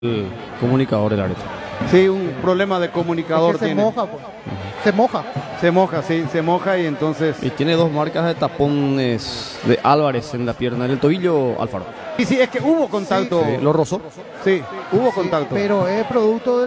el comunicador del árbitro. Sí, un problema de comunicador Es que se tiene. moja, pues. Se moja. Se moja, sí, se moja y entonces... Y tiene dos marcas de tapones de Álvarez en la pierna, en el tobillo, Alfaro. Y sí, es que hubo contacto. Sí, lo rozó. Sí, hubo Sí, contacto. pero es producto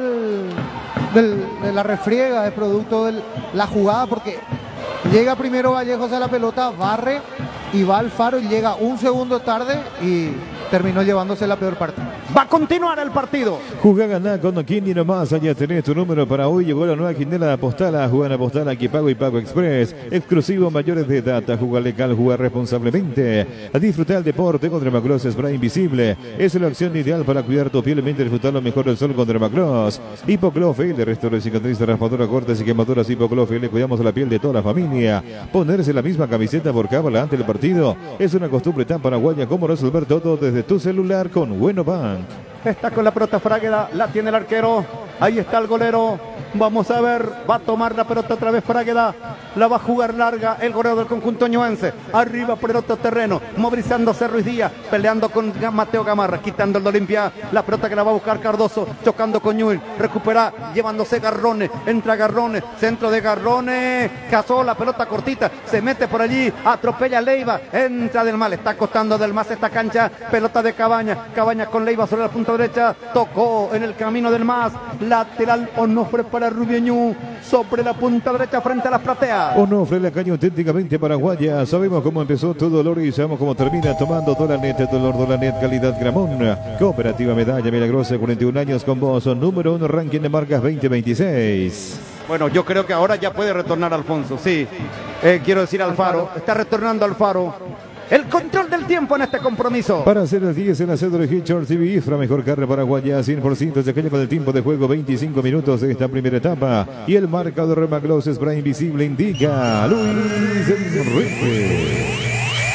de la refriega, es producto de la jugada, porque llega primero Vallejos a la pelota, barre y va Alfaro y llega un segundo tarde y terminó llevándose la peor parte. Va a continuar el partido. Jugá, ganá con Quini nomás. Allá tenés tu número para hoy. Llegó la nueva quinela de Apostala. Jugar a Apostala, aquí Pago y Pago Express. Exclusivo mayores de edad. Jugar legal, jugar responsablemente. A disfrutar el deporte con Dermacross Spray Invisible. Es la opción ideal para cuidar tu piel y mente y disfrutar lo mejor del sol con Dermacross. Hipoclof L, restaura cicatrices, raspadura, cortes y quemaduras. Hipoclof L, cuidamos de la piel de toda la familia. Ponerse la misma camiseta por cábala ante el partido es una costumbre tan paraguaya como resolver todo desde tu celular con Bueno Bank. Está con la pelota Fragueda, la tiene el arquero. Ahí está el golero. Vamos a ver, va a tomar la pelota otra vez Fragueda. La va a jugar larga el golero del conjunto ñuense. Arriba por el otro terreno, movilizándose Ruiz Díaz, peleando con Mateo Gamarra, quitando el de Olimpia. La pelota que la va a buscar Cardoso, chocando con Ñuil. Recupera, llevándose Garrone. Entra Garrone, centro de Garrone. Cazó la pelota cortita, se mete por allí, atropella a Leiva. Entra Del Mal, está costando Del Mas esta cancha. Pelota de Cabaña, Cabaña con Leiva sobre la punta derecha. Tocó en el camino Del Mas. Lateral Onofre para Rubieñú sobre la punta derecha frente a las plateas. Onofre, la caña auténticamente paraguaya. Sabemos cómo empezó tu dolor y sabemos cómo termina tomando Dolanet, dolor Dolanet, calidad Gramón. Cooperativa Medalla Milagrosa, 41 años con vos. Número 1 ranking de marcas 2026. Bueno, yo creo que ahora ya puede retornar Alfonso, sí. Quiero decir Alfaro, está retornando Alfaro. El control del tiempo en este compromiso. Para hacer el 10 en la cédula de Hitchers TV, Ifra, mejor carne paraguaya, 100% de aquella con el tiempo de juego, 25 minutos de esta primera etapa. Y el marcador Remagloss Spray Invisible indica Luis Enrique.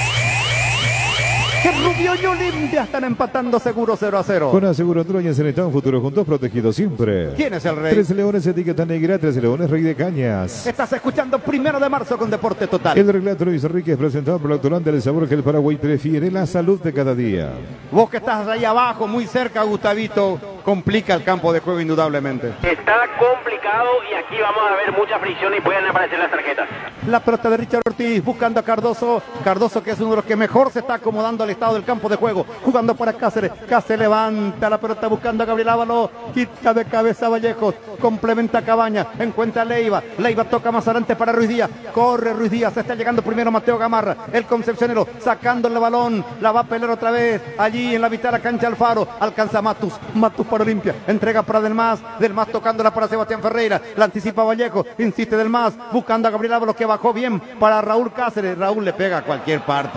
Que Rubio y Olimpia están empatando seguro 0-0. Con Aseguro Troya en un futuro juntos protegidos siempre. ¿Quién es el rey? 13 Leones, etiqueta negra, 13 Leones, Rey de Cañas. Estás escuchando 1 de marzo con Deporte Total. El relato Luis Enrique es presentado por el autorante del sabor que el Paraguay prefiere, la salud de cada día. Vos que estás ahí abajo, muy cerca, Gustavito, complica el campo de juego indudablemente. Está complicado y aquí vamos a ver mucha fricción y pueden aparecer las tarjetas. La pelota de Richard Ortiz buscando a Cardoso. Cardoso, que es uno de los que mejor se está acomodando al estado del campo de juego. Jugando para Cáceres. Cáceres levanta la pelota buscando a Gabriel Ávalo. Quita de cabeza a Vallejos. Complementa a Cabaña. Encuentra a Leiva. Leiva toca más adelante para Ruiz Díaz. Corre Ruiz Díaz. Está llegando primero Mateo Gamarra. El concepcionero sacando el balón. La va a pelear otra vez. Allí en la mitad de la cancha Alfaro. Alcanza Matus. Matus para Olimpia. Entrega para Del Mas. Del Mas tocándola para Sebastián Ferreira. La anticipa Vallejo. Insiste Del Mas. Buscando a Gabriel Ávalo, que bajó bien para Raúl Cáceres. Raúl le pega a cualquier parte.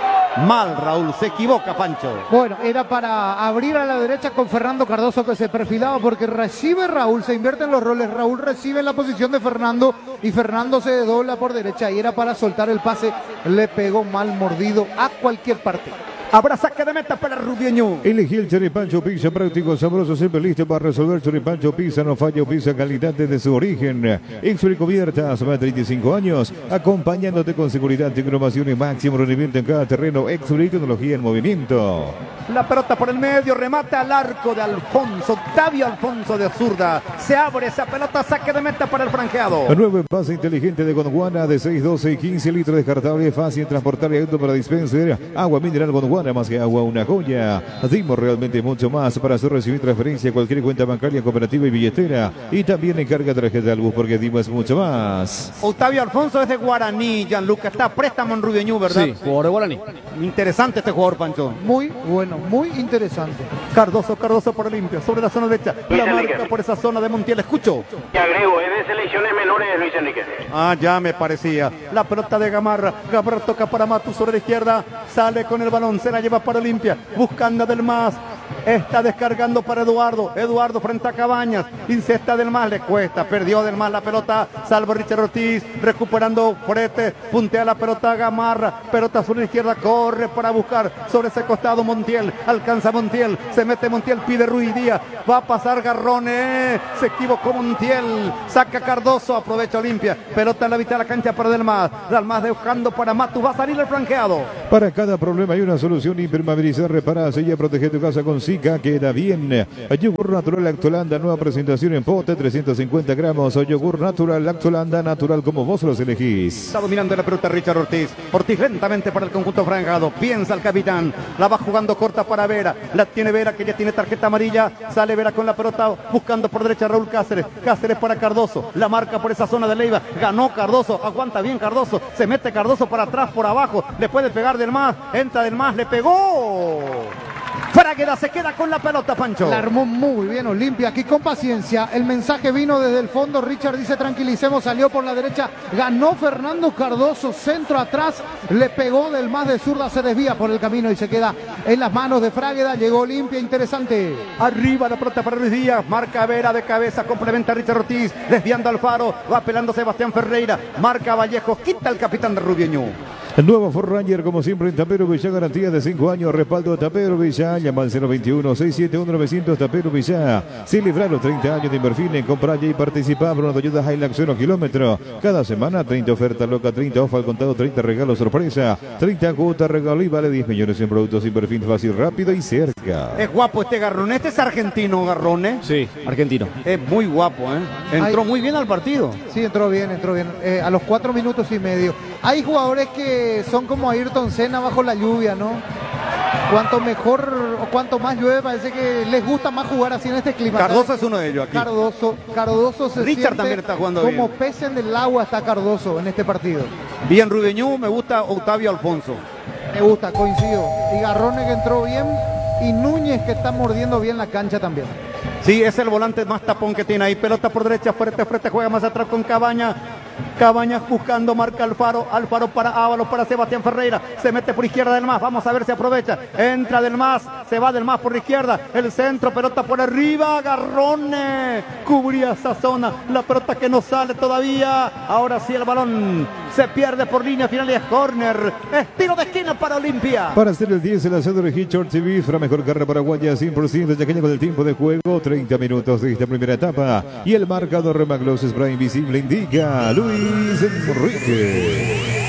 Mal Raúl, se equivoca Pancho. Bueno, era para abrir a la derecha con Fernando Cardoso, que se perfilaba porque recibe Raúl, se invierten los roles, Raúl recibe en la posición de Fernando y Fernando se dobla por derecha y era para soltar el pase, le pegó mal mordido a cualquier parte. Habrá saque de meta para Rubieñú. Elegí el choripancho pizza práctico, sabroso, siempre listo para resolver. Choripancho pizza, no falla, pizza calidad desde su origen. Expericubierta, hace más de 35 años, acompañándote con seguridad, innovación y máximo rendimiento en cada terreno. Expericubierta, tecnología en movimiento. La pelota por el medio, remata al arco de Alfonso, Octavio Alfonso de zurda. Se abre esa pelota, saque de meta para el franqueado. El nuevo envase inteligente de Gondwana de 6, 12 y 15 litros descartable, fácil, transportable, auto para dispenser. Agua mineral Gondwana, más que agua, una joya. Dimos realmente mucho más para hacer recibir transferencia a cualquier cuenta bancaria, cooperativa y billetera. Y también encarga tarjeta al bus porque dimos mucho más. Octavio Alfonso es de Guaraní, Gianluca. Está a préstamo en Rubieñú, ¿verdad? Sí, jugador de Guaraní. Interesante este jugador, Pancho. Muy bueno, muy interesante. Cardoso por Olimpia, sobre la zona derecha. La marca por esa zona de Montiel. Escucho. Y agrego, es de selecciones menores Luis Enrique. Ah, ya me parecía. La pelota de Gamarra. Gamarra toca para Matus sobre la izquierda. Sale con el balón. Se la lleva para Olimpia. Buscando a Del Mas. Está descargando para Eduardo. Eduardo frente a Cabañas. Incesta Del Mas. Le cuesta. Perdió Del Mas la pelota. Salvo Richard Ortiz. Recuperando Frete. Puntea la pelota a Gamarra. Pelota sobre la izquierda. Corre para buscar sobre ese costado Montiel. Alcanza Montiel. Se mete Montiel. Pide Ruiz Díaz. Va a pasar Garrone. Se equivocó Montiel. Saca Cardoso. Aprovecha Olimpia. Pelota en la mitad de la cancha para Del Mas. Del Mas buscando para Matus. Va a salir el franqueado. Para cada problema hay una solución. Impermeabilizar, reparar, sella, proteger tu casa con con Zika queda bien. Yogur natural Lactolanda, nueva presentación en pote, 350 gramos. Yogur natural Lactolanda, natural como vos los elegís. Está dominando la pelota Richard Ortiz. Ortiz lentamente para el conjunto franjado. Piensa el capitán. La va jugando corta para Vera. La tiene Vera, que ya tiene tarjeta amarilla. Sale Vera con la pelota buscando por derecha Raúl Cáceres. Cáceres para Cardoso. La marca por esa zona de Leiva. Ganó Cardoso. Aguanta bien Cardoso. Se mete Cardoso para atrás, por abajo. Le puede pegar del más. Entra del más. Le pegó. Fragueda se queda con la pelota, Pancho. La armó muy bien Olimpia, aquí con paciencia. El mensaje vino desde el fondo. Richard dice tranquilicemos, salió por la derecha. Ganó Fernando Cardoso, centro atrás. Le pegó del más de zurda, se desvía por el camino y se queda en las manos de Fragueda. Llegó Olimpia, interesante. Arriba la pelota para Luis Díaz. Marca Vera de cabeza, complementa a Richard Ortiz. Desviando Alfaro, va pelando Sebastián Ferreira. Marca Vallejo, quita el capitán de Rubieño. El nuevo Ford Ranger, como siempre en Tapero Villá, garantía de 5 años, respaldo de Tapero Villá, llama al 021-671-900 Tapero Villá. Celebrar los 30 años de Inverfil en comprar y participar por una Toyota Hilux 0 kilómetro. Cada semana 30 ofertas locas, 30 off al contado, 30 regalos sorpresa, 30 cuotas regalo y vale 10 millones en productos Inverfil, fácil, rápido y cerca. Es guapo este Garrone, este es argentino Garrone. Sí, argentino. Es muy guapo, Entró muy bien al partido. Sí, entró bien. A los 4 minutos y medio. Hay jugadores que son como Ayrton Senna bajo la lluvia, ¿no? Cuanto mejor o cuanto más llueve, parece que les gusta más jugar así en este clima. Cardoso es uno de ellos aquí. Cardoso se Richard siente también está jugando como bien. pez en el agua está Cardoso en este partido. Bien Rubeñú, me gusta Octavio Alfonso. Me gusta, coincido. Y Garrone que entró bien y Núñez que está mordiendo bien la cancha también. Sí, es el volante más tapón que tiene ahí. Pelota por derecha, frente, juega más atrás con Cabaña. Cabañas buscando, marca Alfaro para Ábalos, para Sebastián Ferreira, se mete por izquierda del más, vamos a ver si aprovecha, entra del más, se va del más por la izquierda, el centro, pelota por arriba, Garrone, cubría esa zona, la pelota que no sale todavía, ahora sí el balón se pierde por línea final y es córner, estilo de esquina para Olimpia. Para hacer el 10, el lanzador de Hitchard TV, la mejor carrera paraguaya, 100% yaqueña con el tiempo de juego, 30 minutos de esta primera etapa, y el marcador Maglos Spray Invisible indica Luis Enrique.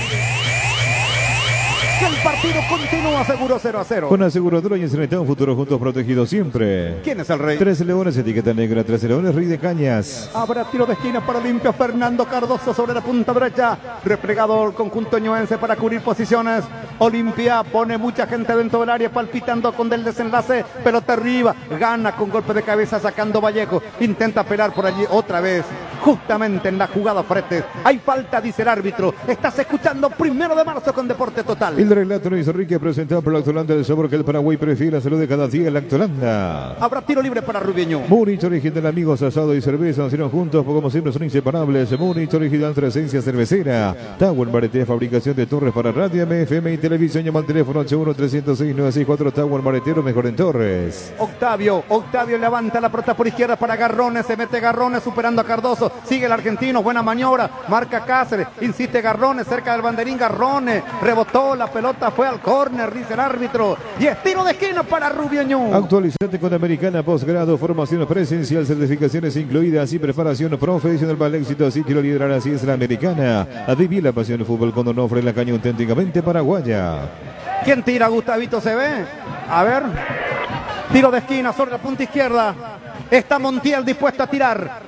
El partido continúa seguro 0-0. Con aseguradora y Enseneta, un futuro juntos protegidos siempre. ¿Quién es el rey? 13 Leones, etiqueta negra, 13 Leones, Rey de Cañas. Habrá tiro de esquina para Olimpia. Fernando Cardoso sobre la punta derecha. Replegado el conjunto ñuense para cubrir posiciones. Olimpia pone mucha gente dentro del área, palpitando con del desenlace. Pelota arriba. Gana con golpe de cabeza sacando Vallejo. Intenta pelar por allí otra vez. Justamente en la jugada Fretes. Hay falta, dice el árbitro. Estás escuchando 1 de marzo con Deporte Total. El relato Luis Enrique presentado por Lactolanda, el sabor que el Paraguay prefiere, la salud de cada día, Lactolanda. Habrá tiro libre para Rubieño. Múnich original, amigos, asado y cerveza, nacieron juntos, como siempre son inseparables. Múnich original, presencia cervecera. Tower Mareté, fabricación de torres para radio, FM y televisión. Llama al teléfono 81-306-964. Tower Maretero, mejor en torres. Octavio levanta la pelota por izquierda para Garrone, se mete Garrone superando a Cardoso, sigue el argentino, buena maniobra, marca Cáceres, insiste Garrone, cerca del banderín Garrone, rebotó, la pelota fue al córner, dice el árbitro, y es tiro de esquina para Rubieño. Actualizante con Americana, posgrado, formación presencial, certificaciones incluidas y preparación profesional para el éxito, así que lo liderar, así es la Americana. Viví la pasión del fútbol cuando no ofrece la caña auténticamente paraguaya. ¿Quién tira? Gustavito se ve, a ver, tiro de esquina sobre la punta izquierda. Está Montiel dispuesto a tirar.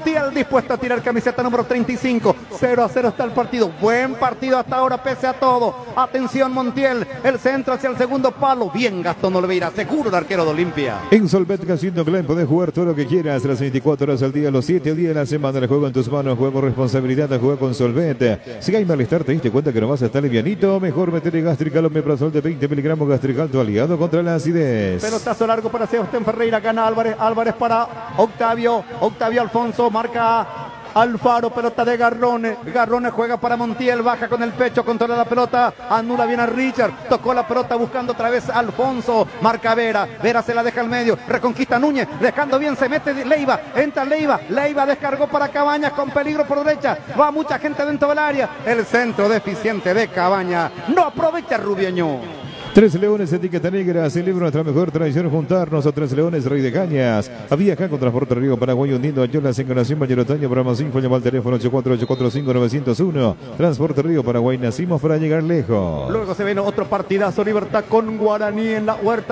Camiseta número 35. 0-0 está el partido. Buen partido hasta ahora, pese a todo. Atención, Montiel. El centro hacia el segundo palo. Bien, Gastón Olveira. Seguro el arquero de Olimpia. En Solvet Casino Clan podés jugar todo lo que quieras. Las 24 horas al día, los 7 días de la semana. El juego en tus manos. Juego responsabilidad. Juega con Solvet. Si hay malestar, te diste cuenta que no vas a estar livianito. Mejor meterle Gastrical Omeprazol de 20 miligramos. Gastrical, tu aliado contra la acidez. Pelotazo largo para Sebastián Ferreira. Gana Álvarez para Octavio Alfonso, marca Alfaro, pelota de Garrone juega para Montiel, baja con el pecho, controla la pelota, anula bien a Richard, tocó la pelota buscando otra vez a Alfonso, marca Vera se la deja al medio, reconquista Núñez, dejando bien, se mete Leiva, entra Leiva descargó para Cabañas con peligro por derecha, va mucha gente dentro del área, el centro deficiente de Cabañas, no aprovecha Rubieño. 13 Leones, etiqueta negra, celebra nuestra mejor tradición, juntarnos a 13 Leones, Rey de Cañas. Había acá con Transporte Río Paraguay, hundiendo a Yolas, Encarnación, Mayor Otoño, programa 5, llama al teléfono 84845-901. Transporte Río Paraguay, nacimos para llegar lejos. Luego se viene otro partidazo, Libertad con Guaraní en la Huerta.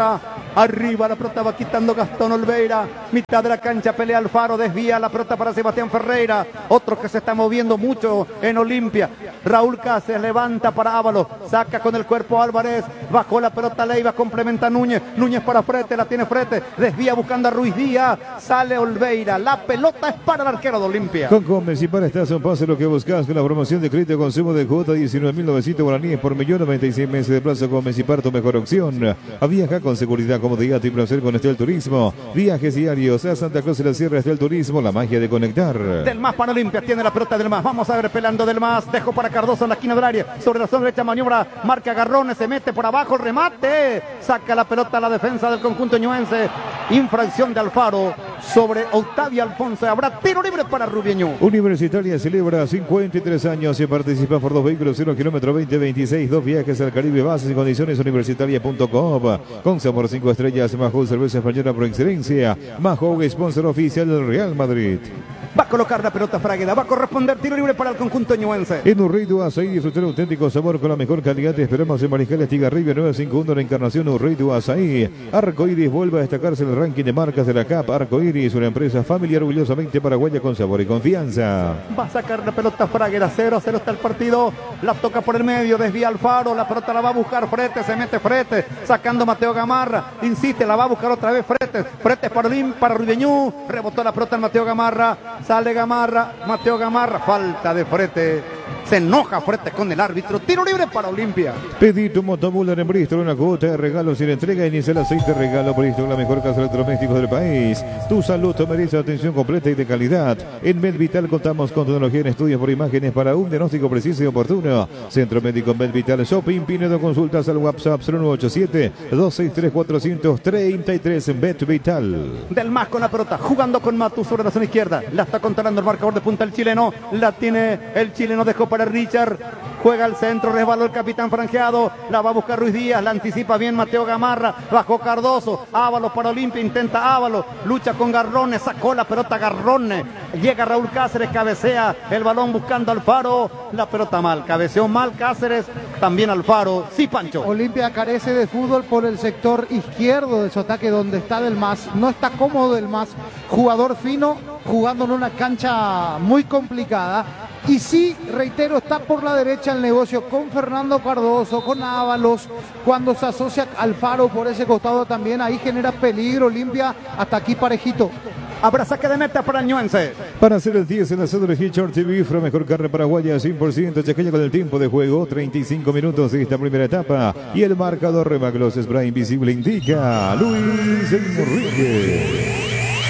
Arriba la pelota va quitando Gastón Olveira. Mitad de la cancha pelea Alfaro. Desvía la pelota para Sebastián Ferreira. Otro que se está moviendo mucho en Olimpia. Raúl Cáceres levanta para Ábalos. Saca con el cuerpo Álvarez. Bajó la pelota Leiva. Complementa Núñez. Núñez para Frete. La tiene Frete. Desvía buscando a Ruiz Díaz. Sale Olveira. La pelota es para el arquero de Olimpia. Con Comecipar estás a un paso de lo que buscas con la promoción de crédito de consumo de cuota 19.900 guaraníes por millón, 96 meses de plazo. Comecipar, tu mejor opción. A viajar con seguridad, comodidad y placer con Estel Turismo. Viajes diarios a Santa Cruz de la Sierra. Estel Turismo, la magia de conectar. Del Mas para Olimpia, tiene la pelota del Mas. Vamos a ver pelando del Mas. Dejó para Cardoso en la esquina del área. Sobre la zona derecha maniobra. Marca Garrones, se mete por abajo el remate. Saca la pelota a la defensa del conjunto ñuense. Infracción de Alfaro sobre Octavio Alfonso. Habrá tiro libre para Rubieño. Universitaria celebra 53 años y participa por 2 vehículos 0 kilómetro 2026. 2 viajes al Caribe. Bases y condiciones universitaria.com. Con sabor 5 estrellas. Mahou, cerveza española por excelencia. Mahou, sponsor oficial del Real Madrid. Va a colocar la pelota Fragueda. Va a corresponder tiro libre para el conjunto ñuense. En Urreidu Azaí, disfrutar un auténtico sabor con la mejor calidad. Te esperamos en Mariscal Estigarribia 951, la Encarnación. Urreidu Azaí. Arcoiris vuelve a destacarse en el ranking de marcas de la CAP. Arcoiris, una empresa familiar orgullosamente paraguaya con sabor y confianza. Va a sacar la pelota Fragueda. 0-0 está el partido. La toca por el medio. Desvía Alfaro. La pelota la va a buscar Frete. Se mete Frete. Sacando Mateo Gamarra. Insiste. La va a buscar otra vez Frete. Frete para Ruideñú. Rebotó la pelota en Mateo Gamarra. Sale Gamarra, Mateo Gamarra, falta de Frete. Se enoja Frete con el árbitro. Tiro libre para Olimpia. Pedí tu motobular en Bristol, una cuota de regalo sin entrega. Inicia el aceite regalo Bristol, la mejor casa de electrodomésticos del país. Tu salud te merece atención completa y de calidad. En Medvital contamos con tecnología en estudios por imágenes para un diagnóstico preciso y oportuno. Centro Médico Medvital Shopping. Pinedo, consultas al WhatsApp 0987-263-433 en Medvital. Del Mas con la pelota, jugando con Matu sobre la zona izquierda. La está controlando el marcador de punta el chileno. La tiene el chileno, dejó para Richard. Juega al centro, resbaló el capitán franjeado. La va a buscar Ruiz Díaz, la anticipa bien Mateo Gamarra. Bajó Cardoso, Ábalos para Olimpia, intenta Ábalos. Lucha con Garrones, sacó la pelota Garrones. Llega Raúl Cáceres, cabecea el balón buscando Alfaro. La pelota mal, cabeceó mal Cáceres, también Alfaro. Sí, Pancho. Olimpia carece de fútbol por el sector izquierdo de su ataque, donde está Del Mas. No está cómodo Del Mas, jugador fino, jugando en una cancha muy complicada. Y sí, reitero, está por la derecha el negocio con Fernando Cardoso, con Ábalos. Cuando se asocia Alfaro por ese costado también, ahí genera peligro Olimpia. Hasta aquí parejito. Habrá saque de meta para el ñuense. Para hacer el 10 en la sede de Hitchard TV, la mejor carne paraguaya 100% chaqueña con el tiempo de juego, 35 minutos de esta primera etapa. Y el marcador Remaglos Spray Invisible indica Luis Enrique.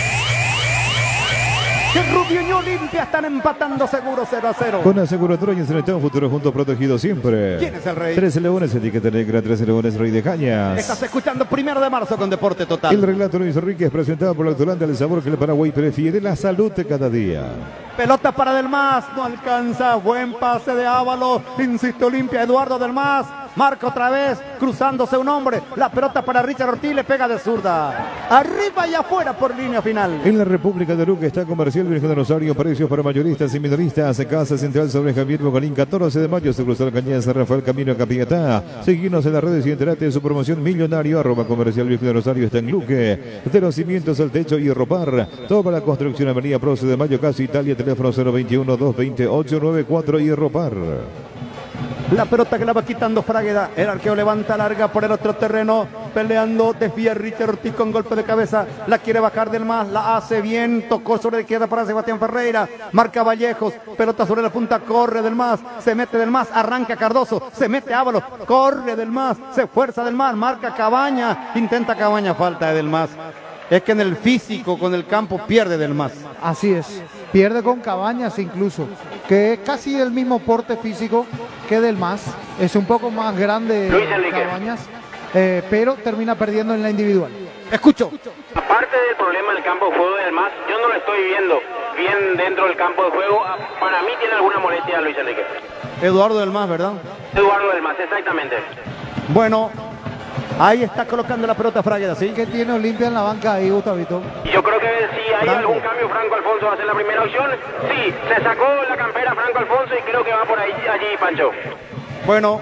Que Rubio y Olimpia están empatando seguro 0-0. Con aseguradora y en un futuro juntos protegidos siempre. ¿Quién es el rey? 13 Leones, etiqueta negra, 13 Leones, Rey de Cañas. Estás escuchando 1 de marzo con Deporte Total. El relato Luis Enrique es presentado por la Autolanda, el sabor que el Paraguay prefiere, la salud de cada día. Pelota para Del Mas, no alcanza, buen pase de Ábalos, insiste Olimpia, Eduardo Del Mas, marca otra vez, cruzándose un hombre, la pelota para Richard Ortiz, le pega de zurda, arriba y afuera por línea final. En la República de Uruguay está Comercial Virgen de Rosario, precios para mayoristas y minoristas, Casa Central sobre Javier Bogalín, 14 de mayo, se cruzó el Cañada, San Rafael, camino a Capiatá. Seguinos en las redes y enterate de su promoción millonario, @Comercial Virgen de Rosario está en Luque, de los cimientos al techo y ropar, toda la construcción Avenida Proce de Mayo, Casa Italia, teléfono 021-220-894 y ropar. La pelota que la va quitando Fragueda. El arqueo levanta larga por el otro terreno. Peleando, desvía Richard Ortiz con golpe de cabeza. La quiere bajar Del Mas. La hace bien. Tocó sobre la izquierda para Sebastián Ferreira. Marca Vallejos. Pelota sobre la punta. Corre Del Mas. Se mete Del Mas. Arranca Cardoso. Se mete Ábalos. Corre Del Mas. Se fuerza Del Mas. Marca Cabaña. Intenta Cabaña. Falta de Del Mas. Es que en el físico, con el campo, pierde Del Mas. Así es. Pierde con Cabañas incluso, que es casi del mismo porte físico que Del Mas. Es un poco más grande Cabañas, pero termina perdiendo en la individual. Escucho. Aparte del problema del campo de juego de Del Mas, yo no lo estoy viendo bien dentro del campo de juego. Para mí tiene alguna molestia Luis Enrique. Eduardo Del Mas, ¿verdad? Eduardo Del Mas, exactamente. Bueno, ahí está colocando la pelota Fragueda, ¿sí? ¿Qué tiene Olimpia en la banca ahí, Gustavito? Y yo creo que si hay algún cambio, Franco Alfonso va a ser la primera opción. Sí, se sacó la campera Franco Alfonso y creo que va por ahí, allí Pancho. Bueno,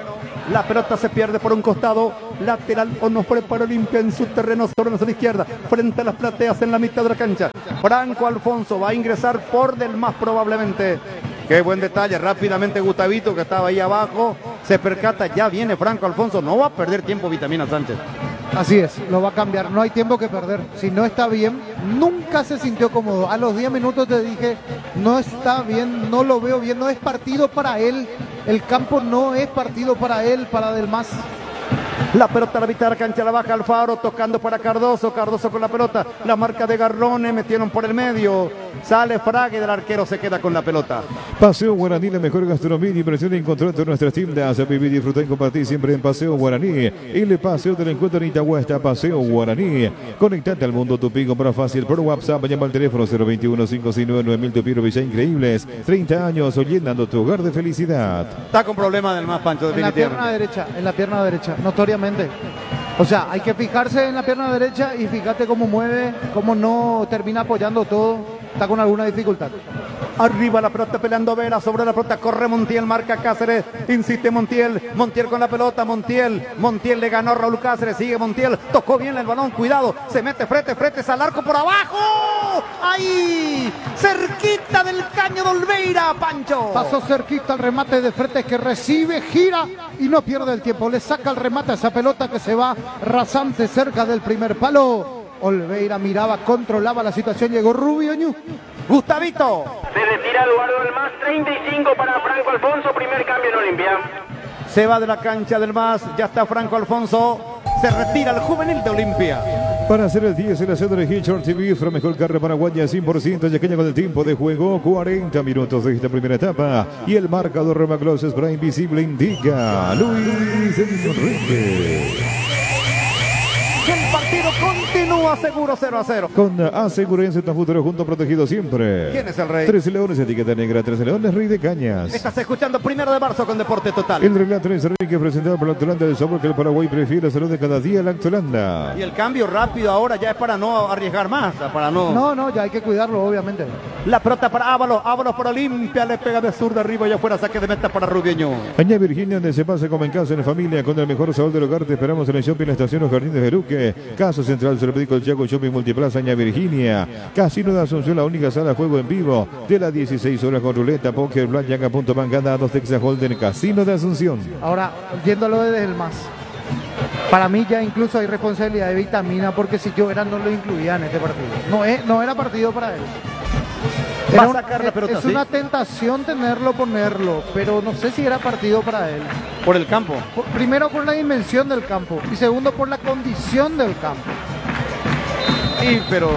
La pelota se pierde por un costado. Lateral Onofre para Olimpia en su terreno sobre la izquierda. Frente a las plateas en la mitad de la cancha. Franco Alfonso va a ingresar por del más probablemente. Qué buen detalle. Rápidamente Gustavito, que estaba ahí abajo, se percata. Ya viene Franco Alfonso. No va a perder tiempo Vitamina Sánchez. Así es, lo va a cambiar, no hay tiempo que perder. Si no está bien, nunca se sintió cómodo. A los 10 minutos te dije, no está bien, no lo veo bien, no es partido para él. El campo no es partido para él, para Del Mas. La pelota a la mitad de la cancha, la baja Alfaro, tocando para Cardoso. Cardoso con la pelota, la marca de Garrone, metieron por el medio. Sale Frague del arquero, se queda con la pelota. Paseo Guaraní, la mejor gastronomía y diversión encontró en nuestras tiendas. Vivir, disfrutar y compartir siempre en Paseo Guaraní. El paseo del encuentro en Itagüá está Paseo Guaraní. Conectate al mundo Tupi, compra fácil por WhatsApp. Llama al teléfono 021-569-9000 Tupi, Villa Increíbles. 30 años llenando tu hogar de felicidad. Está con problemas del más, Pancho, En la pierna derecha, notoriamente. O sea, hay que fijarse en la pierna derecha y fíjate cómo mueve, cómo no termina apoyando todo. Está con alguna dificultad. Arriba la pelota peleando Vera, sobre la pelota corre Montiel, marca Cáceres, insiste Montiel con la pelota, Montiel le ganó a Raúl Cáceres, sigue Montiel, tocó bien el balón, cuidado, se mete frente al arco por abajo, ahí, cerquita del caño de Olveira, Pancho. Pasó cerquita al remate de frente que recibe, gira y no pierde el tiempo, le saca el remate a esa pelota que se va rasante cerca del primer palo. Olveira miraba, controlaba la situación, llegó Rubio Ñu. Gustavito. Se retira Eduardo Del Mas, 35 para Franco Alfonso, primer cambio en Olimpia. Se va de la cancha del Mas, ya está Franco Alfonso, se retira el juvenil de Olimpia. Para hacer el 10 en la sede de Hitchcock TV, la mejor carne paraguaya 100%, yaqueña con el tiempo de juego, 40 minutos de esta primera etapa. Y el marcador Remacloses para Invisible indica Luis Enrique. El partido continúa seguro 0-0. Con Asegurense tan futuro junto protegido siempre. ¿Quién es el rey? 13 Leones, etiqueta negra, 13 Leones, Rey de Cañas. Estás escuchando 1 de marzo con Deporte Total. El relato es Enrique, presentado por la Lactolanda, del sabor que el Paraguay prefiere, salud de cada día, Lactolanda. Y el cambio rápido ahora ya es para no arriesgar más, para no... No, ya hay que cuidarlo, obviamente. La pelota para Ábalos para Olimpia, le pega de zurda arriba y afuera, saque de meta para Rubieño. Añá Virginia, donde se pasa como en casa, en familia, con el mejor sabor del hogar. Te esperamos en el shopping, la estación Los Jardines de Jeruque, Casa Central, Cervedico, el Chaco, Shopping Multiplaza, Añá Virginia, Casino de Asunción, la única sala de juego en vivo de las 16 horas con ruleta, póker, blackjack, punto bank, ganados, Texas Holden, Casino de Asunción. Ahora, yéndolo desde el Mas. Para mí ya incluso hay responsabilidad de Vitamina, porque si yo era no lo incluía en este partido. No era partido para él. Va a sacar la pelota, es una tentación ponerlo, pero no sé si era partido para él. Por el campo. Primero por la dimensión del campo y segundo por la condición del campo. Sí, pero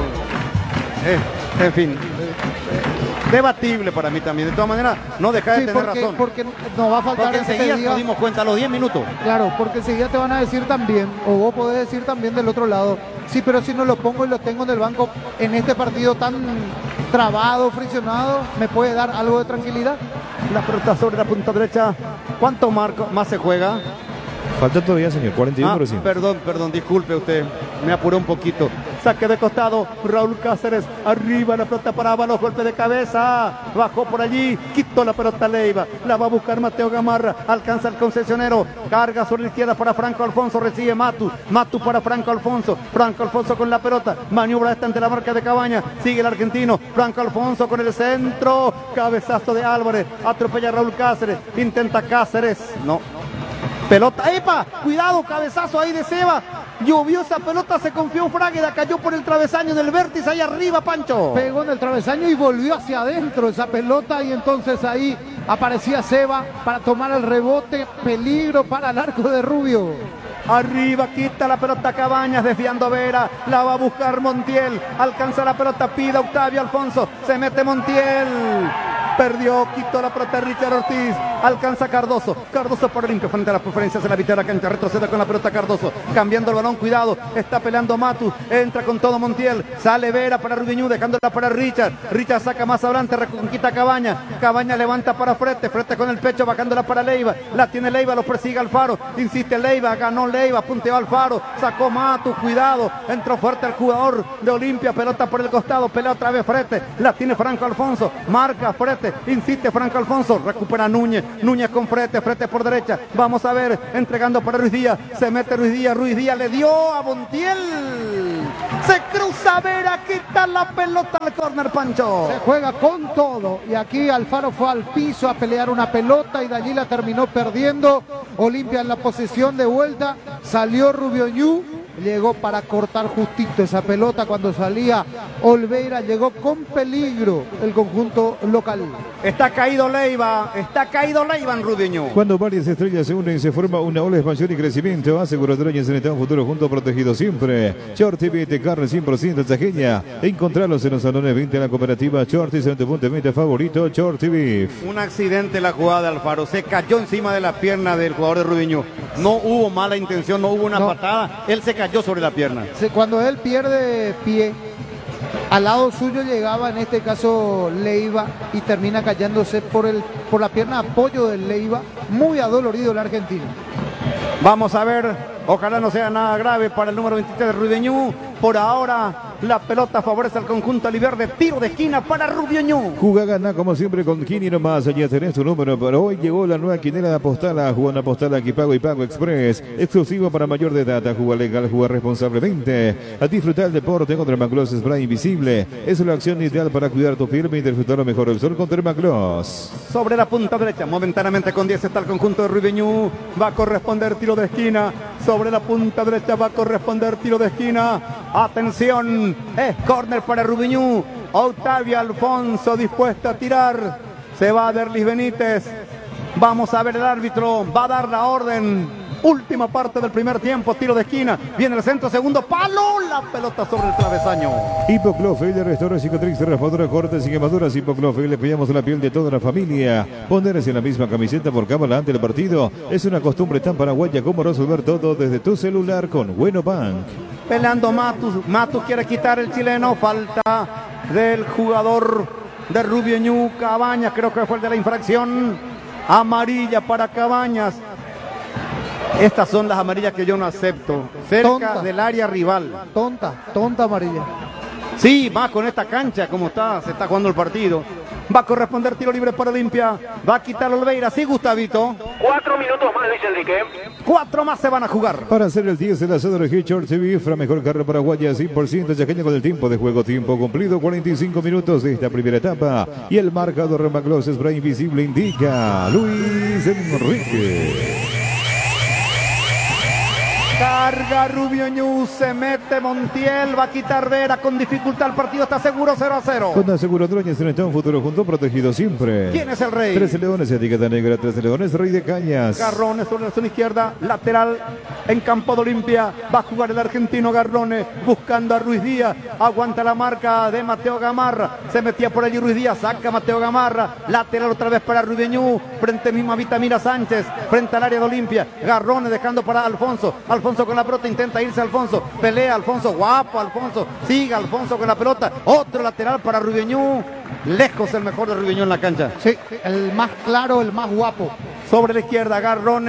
en fin, debatible para mí también. De todas maneras, no deja de tener razón. Porque nos va a faltar porque enseguida diga, nos dimos cuenta a los 10 minutos. Claro, porque enseguida te van a decir también, o vos podés decir también del otro lado, sí, pero si no lo pongo y lo tengo en el banco en este partido tan trabado, friccionado, ¿me puede dar algo de tranquilidad? La pelota sobre la punta derecha. ¿Cuánto más se juega? Falta todavía, señor, 41%. Perdón, disculpe usted, me apuré un poquito. Saque de costado, Raúl Cáceres, arriba la pelota para Ábalos, golpe de cabeza, bajó por allí, quitó la pelota Leiva, la va a buscar Mateo Gamarra, alcanza el concesionero, carga sobre la izquierda para Franco Alfonso, recibe Matu para Franco Alfonso con la pelota, maniobra esta ante la marca de Cabaña, sigue el argentino, Franco Alfonso con el centro, cabezazo de Álvarez, atropella a Raúl Cáceres, intenta Cáceres, no. Pelota, ¡epa! Cuidado, cabezazo ahí de Seba. Llovió esa pelota, se confió Frágueda, cayó por el travesaño del vértice ahí arriba, Pancho. Pegó en el travesaño y volvió hacia adentro esa pelota y entonces ahí aparecía Seba para tomar el rebote, peligro para el arco de Rubio. Arriba, quita la pelota Cabañas, desviando Vera, la va a buscar Montiel, alcanza la pelota, pida Octavio Alfonso, se mete Montiel, perdió, quitó la pelota Richard Ortiz, alcanza Cardoso por Olimpia, frente a las preferencias de la mitad de la cancha, retrocede con la pelota Cardoso, cambiando el balón, cuidado, está peleando Matu, entra con todo Montiel, sale Vera para Rubiñú, dejándola para Richard saca más adelante, reconquista Cabaña levanta para Frete con el pecho, bajándola para Leiva, la tiene Leiva, lo persigue Alfaro, insiste Leiva, ganó Leiva, punteó Alfaro, sacó Matu, cuidado, entró fuerte el jugador de Olimpia, pelota por el costado, pelea otra vez Frete, la tiene Franco Alfonso, marca Frete, insiste Franco Alfonso, recupera Núñez, Núñez con Frete por derecha. Vamos a ver, entregando para Ruiz Díaz. Se mete Ruiz Díaz le dio a Montiel. Se cruza Vera, quita la pelota al córner, Pancho. Se juega con todo y aquí Alfaro fue al piso a pelear una pelota y de allí la terminó perdiendo. Olimpia en la posesión de vuelta, salió Rubio Ñu, llegó para cortar justito esa pelota cuando salía Olveira, llegó con peligro el conjunto local. Está caído Leiva en Rubio Ñu. Cuando varias estrellas se unen, se forma una ola de expansión y crecimiento. Aseguradora y en un futuro junto protegido siempre. Short TV de carne 100% chajeña. Encontrarlos en los salones 20 de la cooperativa Shorty, en tu punto de venta favorito, Short TV. Un accidente la jugada de Alfaro. Se cayó encima de la pierna del jugador de Rubio Ñu. No hubo mala intención, no hubo una patada. Él se cayó sobre la pierna. Cuando él pierde pie, al lado suyo llegaba en este caso Leiva y termina cayéndose por la pierna apoyo del Leiva. Muy adolorido el argentino. Vamos a ver, ojalá no sea nada grave para el número 23 de Rubio Ñu. Por ahora la pelota favorece al conjunto aliverde. Tiro de esquina para Rubio Ñu. Juga gana como siempre con Kini nomás. Allá tenés tu número. Pero hoy llegó la nueva quinela de Apostala. Jugando Apostala aquí Pago y Pago Express. Exclusivo para mayor de edad. Juega legal, juega responsablemente. A disfrutar el deporte con Dermagloss Spray Invisible. Es la acción ideal para cuidar tu piel y disfrutar lo mejor del sol con Dermagloss. Sobre la punta derecha, momentáneamente con 10 está el conjunto de Rubio Ñu. Va a corresponder tiro de esquina. Sobre la punta derecha va a corresponder tiro de esquina. Atención, es córner para Rubio Ñu. Octavio Alfonso dispuesto a tirar. Se va a Derlis Benítez. Vamos a ver el árbitro. Va a dar la orden. Última parte del primer tiempo. Tiro de esquina. Viene el centro, segundo palo. La pelota sobre el travesaño. Hipoclofel de Restaurante Cicatrix, raspadura, cortes y quemaduras. Hipoclofel, le cuidamos la piel de toda la familia. Ponerse en la misma camiseta por cámara ante el partido es una costumbre tan paraguaya como resolver todo desde tu celular con Bueno Bank. Peleando Matus quiere quitar el chileno. Falta del jugador de Rubio Ñu. Cabañas, creo que fue el de la infracción. Amarilla para Cabañas. Estas son las amarillas que yo no acepto. Cerca del área rival. Tonta amarilla. Sí, más con esta cancha como se está jugando el partido. Va a corresponder tiro libre para Olimpia. Va a quitar Olveira. Sí, Gustavito. 4 minutos más, Luis Enrique. 4 más se van a jugar. Para hacer el 10 del asado de Short TV, la mejor carne paraguaya 100% chaqueña con el tiempo de juego. Tiempo cumplido, 45 minutos de esta primera etapa. Y el marcador Dermagloss Spray Invisible indica Luis Enrique. Carga Rubio Ñu, se mete Montiel, va a quitar Vera con dificultad. El partido está seguro 0-0. Con aseguradora y en un futuro junto protegido siempre. ¿Quién es el rey? 13 Leones, etiqueta negra, 13 Leones, Rey de Cañas. Garrone sobre la zona izquierda, lateral en campo de Olimpia. Va a jugar el argentino Garrone, buscando a Ruiz Díaz. Aguanta la marca de Mateo Gamarra. Se metía por allí Ruiz Díaz, saca Mateo Gamarra. Lateral otra vez para Rubio Ñu. Frente mismo a Vitamina Sánchez, frente al área de Olimpia. Garrone dejando para Alfonso. Alfonso con la pelota, intenta irse Alfonso. Pelea Alfonso, guapo Alfonso. Sigue Alfonso con la pelota. Otro lateral para Rubio Ñu. Lejos el mejor de Rubio Ñu en la cancha. Sí, el más claro, el más guapo. Sobre la izquierda,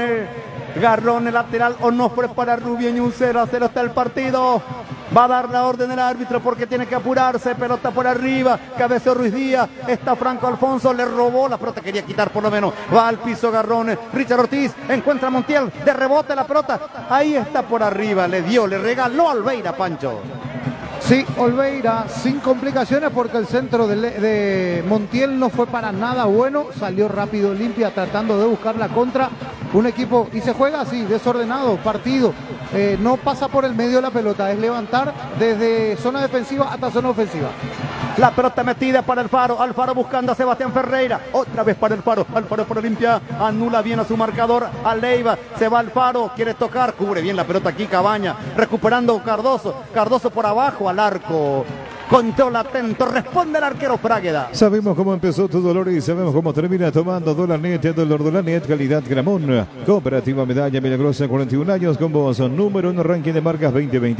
Garrone lateral, Onofre para Rubio Ñu. 0-0 está el partido. Va a dar la orden el árbitro porque tiene que apurarse. Pelota por arriba, cabeceó Ruiz Díaz. Está Franco Alfonso, le robó la pelota, quería quitar por lo menos. Va al piso Garrone. Richard Ortiz encuentra a Montiel, de rebote la pelota. Ahí está por arriba, le regaló a Olveira, Pancho. Sí, Olveira sin complicaciones porque el centro de Montiel no fue para nada bueno. Salió rápido Olimpia tratando de buscar la contra. Un equipo, y se juega así, desordenado, partido. No pasa por el medio de la pelota, es levantar desde zona defensiva hasta zona ofensiva. La pelota metida para Alfaro buscando a Sebastián Ferreira. Otra vez para Alfaro por Olimpia. Anula bien a su marcador, a Leiva. Se va Alfaro, quiere tocar, cubre bien la pelota aquí Cabaña. Recuperando Cardoso por abajo al arco. Control atento, responde el arquero Fragueda. Sabemos cómo empezó tu dolor y sabemos cómo termina tomando Dolanet, Dolanet, calidad Gramón. Cooperativa Medalla Milagrosa, 41 años con vos, número 1 ranking de marcas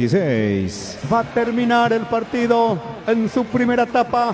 2026. Va a terminar el partido en su primera etapa.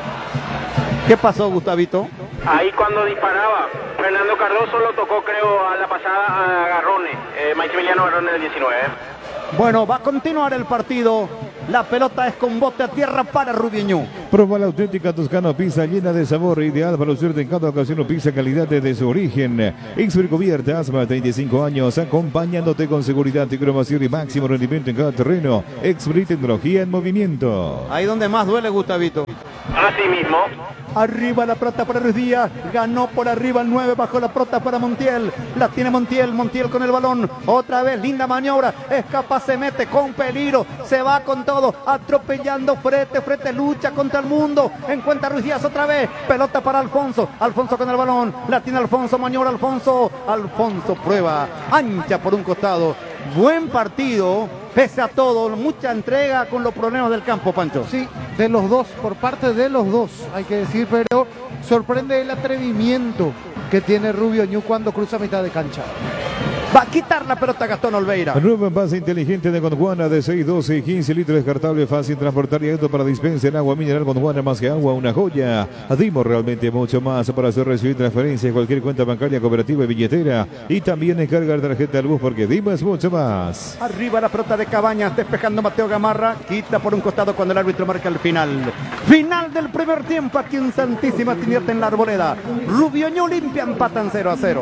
¿Qué pasó, Gustavito? Ahí cuando disparaba, Fernando Cardoso lo tocó, creo, a la pasada a Garrone, Maximiliano Garrone del 19. Bueno, va a continuar el partido. La pelota es con bote a tierra para Rubio Ñu. Proba la auténtica Toscano, pizza llena de sabor, ideal para lucirte en cada ocasión, pizza calidad desde su origen. Expert Cubiertas, más de 35 años, acompañándote con seguridad, tecnología y máximo rendimiento en cada terreno. Expert Tecnología en movimiento. Ahí donde más duele, Gustavito. Así mismo. Arriba la pelota para Ruiz Díaz, ganó por arriba el 9, bajo la pelota para Montiel, la tiene Montiel con el balón, otra vez, linda maniobra, escapa, se mete con peligro, se va con todo, atropellando frente, lucha contra el mundo, encuentra Ruiz Díaz otra vez, pelota para Alfonso con el balón, la tiene Alfonso, maniobra Alfonso prueba, ancha por un costado, buen partido. Pese a todo, mucha entrega con los problemas del campo, Pancho. Sí, de los dos, por parte de los dos, hay que decir, pero sorprende el atrevimiento que tiene Rubio Ñu cuando cruza mitad de cancha. Va a quitar la pelota Gastón Olveira. Nuevo envase inteligente de Gondwana de 6, 12 y 15 litros, descartable, fácil transportar y apto para dispensa en agua mineral. Gondwana, más que agua, una joya. Dimos realmente mucho más para hacer recibir transferencias, cualquier cuenta bancaria, cooperativa y billetera. Y también encargar tarjeta al bus porque dimos mucho más. Arriba la pelota de Cabañas, despejando Mateo Gamarra. Quita por un costado cuando el árbitro marca el final. Final del primer tiempo aquí en Santísima Trinidad en la Arboleda. Rubio Ñu limpia, empatan 0-0.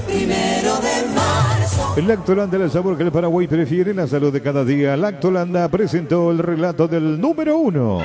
El Lactolanda, el sabor que el Paraguay prefiere, la salud de cada día. Lactolanda presentó el relato del número 1.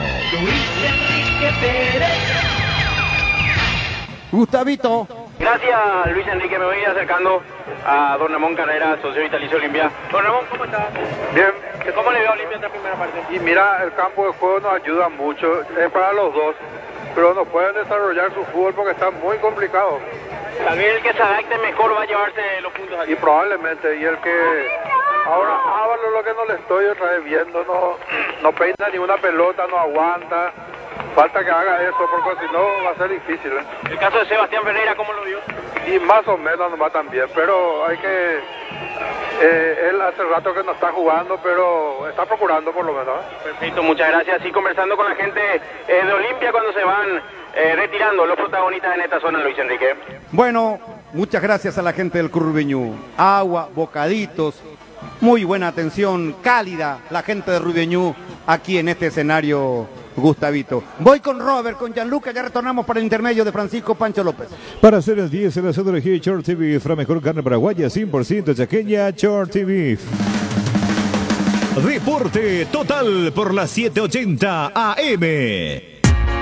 Gustavito. Gracias, Luis Enrique. Me voy acercando a don Ramón Carrera, socio vitalicio Olimpia. Don Ramón, ¿cómo está? Bien. ¿Cómo le veo a Olimpia en la primera parte? Y mira, el campo de juego nos ayuda mucho, es para los dos, pero no pueden desarrollar su fútbol porque está muy complicado. Tal vez el que se adapte mejor va a llevarse los puntos aquí. Y probablemente, y el que ahora Ábalo, lo que no le estoy otra vez viendo, no peina ni una pelota, no aguanta. Falta que haga eso, porque si no va a ser difícil. El caso de Sebastián Ferreira, ¿cómo lo vio? Y más o menos nomás también, pero hay que... él hace rato que no está jugando, pero está procurando por lo menos. Perfecto, muchas gracias. Y conversando con la gente de Olimpia cuando se van retirando los protagonistas en esta zona, Luis Enrique. Bueno, muchas gracias a la gente del Club Rubio Ñu. Agua, bocaditos, muy buena atención, cálida la gente de Rubio Ñu aquí en este escenario, Gustavito. Voy con Robert, con Gianluca, ya retornamos para el intermedio de Francisco Pancho López. Para hacer el 10, el asado de Short TV, la mejor carne paraguaya, 100% chaqueña, Short TV. Deporte total por las 7:80 AM.